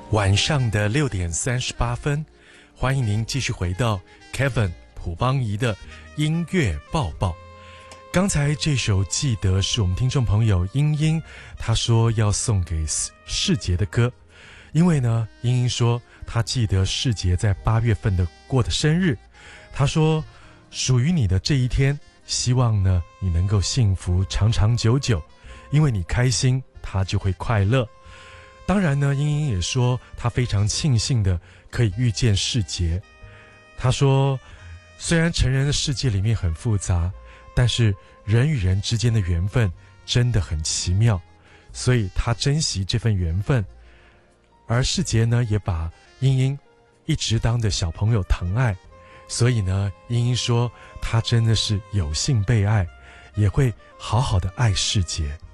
晚上的6:38，欢迎您继续回到 Kevin 朴邦仪的音乐报报。刚才这首记得是我们听众朋友英英她说要送给世杰的歌，因为呢英英说她记得世杰在8月份的过的生日，她说属于你的这一天，希望呢你能够幸福长长久久，因为你开心他就会快乐。当然呢英英也说她非常庆幸的可以遇见世杰，她说虽然成人的世界里面很复杂，但是人与人之间的缘分真的很奇妙，所以她珍惜这份缘分。而世杰呢也把英英一直当着小朋友疼爱，所以呢英英说她真的是有幸被爱，也会好好的爱世杰。